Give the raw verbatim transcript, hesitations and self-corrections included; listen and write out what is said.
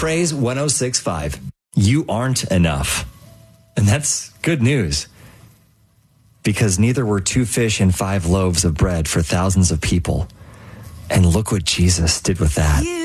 Praise one oh six point five. You aren't enough. And that's good news. Because neither were two fish and five loaves of bread for thousands of people. And look what Jesus did with that.